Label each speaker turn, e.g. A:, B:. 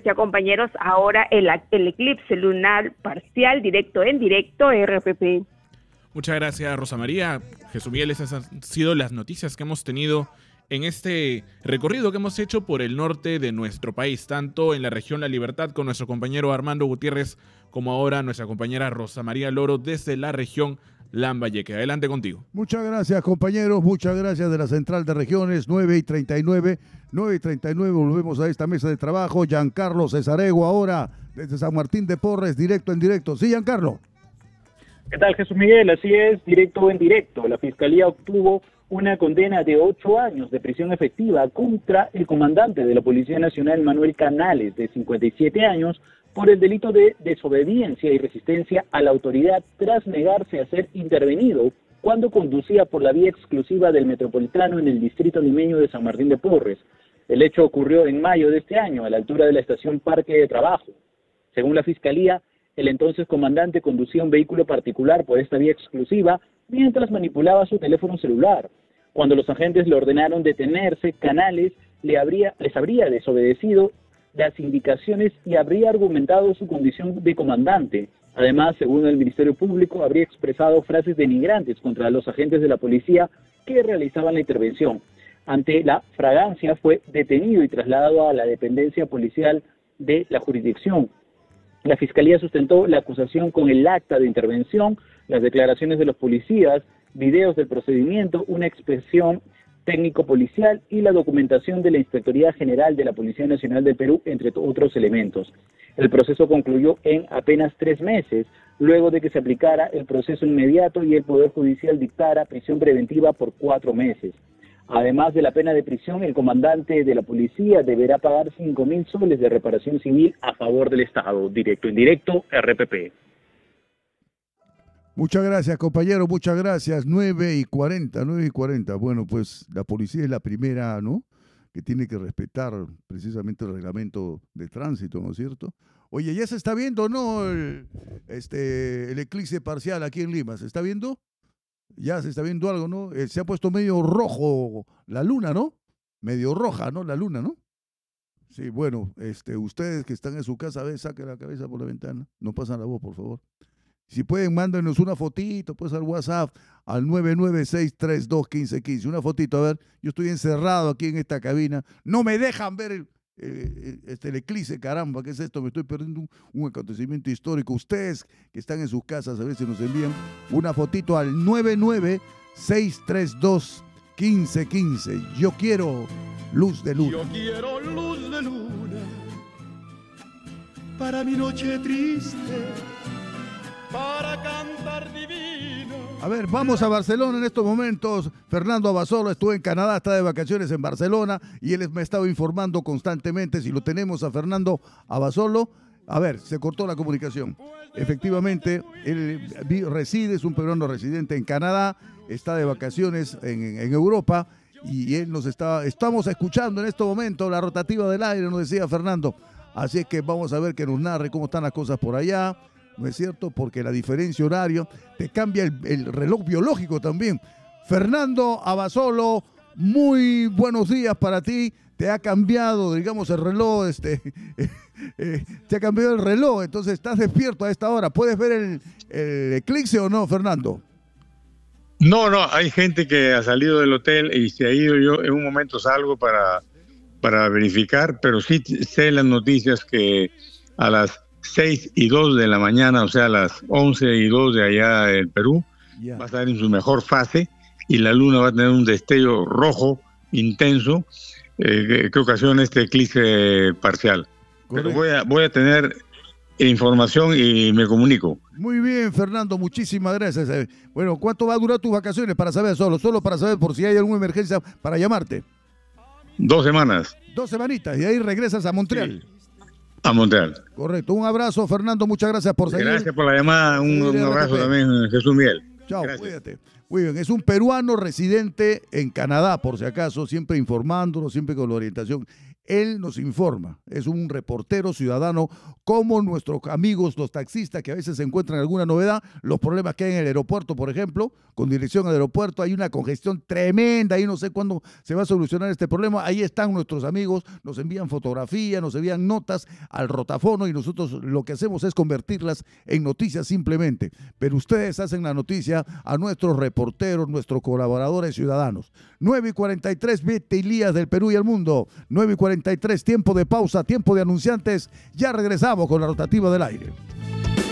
A: decía, compañeros, ahora el eclipse lunar parcial, directo en directo, RPP.
B: Muchas gracias, Rosa María. Jesús Miguel, esas han sido las noticias que hemos tenido en este recorrido que hemos hecho por el norte de nuestro país, tanto en la región La Libertad con nuestro compañero Armando Gutiérrez, como ahora nuestra compañera Rosa María Loro desde la región Lambayeque. Adelante contigo.
C: Muchas gracias, compañeros, muchas gracias de la Central de Regiones, 9:39, 9:39, volvemos a esta mesa de trabajo. Giancarlo Cesarego ahora desde San Martín de Porres, directo en directo. Sí, Giancarlo.
D: ¿Qué tal, Jesús Miguel? Así es, directo en directo. La Fiscalía obtuvo una condena de 8 años de prisión efectiva contra el comandante de la Policía Nacional, Manuel Canales, de 57 años, por el delito de desobediencia y resistencia a la autoridad tras negarse a ser intervenido cuando conducía por la vía exclusiva del Metropolitano en el distrito limeño de San Martín de Porres. El hecho ocurrió en mayo de este año, a la altura de la estación Parque de Trabajo. Según la Fiscalía, el entonces comandante conducía un vehículo particular por esta vía exclusiva mientras manipulaba su teléfono celular. Cuando los agentes le ordenaron detenerse, Canales les habría desobedecido las indicaciones y habría argumentado su condición de comandante. Además, según el Ministerio Público, habría expresado frases denigrantes contra los agentes de la policía que realizaban la intervención. Ante la fragancia, fue detenido y trasladado a la dependencia policial de la jurisdicción. La Fiscalía sustentó la acusación con el acta de intervención, las declaraciones de los policías, videos del procedimiento, una expresión técnico-policial y la documentación de la Inspectoría General de la Policía Nacional del Perú, entre otros elementos. El proceso concluyó en apenas 3 meses, luego de que se aplicara el proceso inmediato y el Poder Judicial dictara prisión preventiva por 4 meses. Además de la pena de prisión, el comandante de la policía deberá pagar 5.000 soles de reparación civil a favor del Estado. Directo en directo, RPP.
C: Muchas gracias, compañero, muchas gracias. 9:40. Bueno, pues la policía es la primera, ¿no?, que tiene que respetar precisamente el reglamento de tránsito, ¿no es cierto? Oye, ya se está viendo, ¿no?, el eclipse parcial aquí en Lima. ¿Se está viendo? Ya se está viendo algo, ¿no? Se ha puesto medio rojo la luna, ¿no? Medio roja, ¿no? La luna, ¿no? Sí, bueno, ustedes que están en su casa, a ver, saquen la cabeza por la ventana. No pasan la voz, por favor. Si pueden, mándenos una fotito, pues al WhatsApp, al 996321515. Una fotito, a ver, yo estoy encerrado aquí en esta cabina. No me dejan ver el eclipse, caramba, ¿qué es esto? Me estoy perdiendo un acontecimiento histórico. Ustedes que están en sus casas, a ver si nos envían una fotito al 996321515. Yo quiero luz de luna.
E: Yo quiero luz de luna para mi noche triste, para cantar divino.
C: A ver, vamos a Barcelona en estos momentos. Fernando Abasolo estuvo en Canadá, está de vacaciones en Barcelona y él me ha estado informando constantemente. Si lo tenemos a Fernando Abasolo, a ver, se cortó la comunicación. Efectivamente, él reside, es un peruano residente en Canadá, está de vacaciones en Europa y él estamos escuchando en estos momentos la rotativa del aire, nos decía Fernando. Así es que vamos a ver que nos narre cómo están las cosas por allá. ¿No es cierto? Porque la diferencia horaria te cambia el reloj biológico también. Fernando Abasolo, muy buenos días para ti. Te ha cambiado, digamos, el reloj, te ha cambiado el reloj, entonces estás despierto a esta hora. ¿Puedes ver el eclipse o no, Fernando?
F: No, hay gente que ha salido del hotel y se ha ido. Yo en un momento salgo para verificar, pero sí sé las noticias que a las 6:02 de la mañana, o sea, a las 11:02 de allá en Perú, va a estar en su mejor fase y la luna va a tener un destello rojo intenso que ocasiona este eclipse parcial. Pero voy a tener información y me comunico.
C: Muy bien, Fernando, muchísimas gracias. Bueno, ¿cuánto va a durar tus vacaciones? Para saber, solo para saber por si hay alguna emergencia para llamarte.
F: 2 semanas.
C: 2 semanitas y ahí regresas a Montreal.
F: Sí. A Montreal.
C: Correcto. Un abrazo, Fernando. Muchas gracias por seguir.
F: Gracias por la llamada. Un abrazo también, Jesús Miguel.
C: Chao, cuídate. Muy bien. Es un peruano residente en Canadá, por si acaso, siempre informándolo, siempre con la orientación. Él nos informa, es un reportero ciudadano como nuestros amigos, los taxistas que a veces se encuentran alguna novedad, los problemas que hay en el aeropuerto, por ejemplo, con dirección al aeropuerto, hay una congestión tremenda, ahí no sé cuándo se va a solucionar este problema, ahí están nuestros amigos, nos envían fotografías, nos envían notas al rotafono y nosotros lo que hacemos es convertirlas en noticias simplemente, pero ustedes hacen la noticia a nuestros reporteros, nuestros colaboradores ciudadanos. 9:43, Betty Lías del Perú y el mundo, 9:43, tiempo de pausa, tiempo de anunciantes, ya regresamos con la rotativa del aire.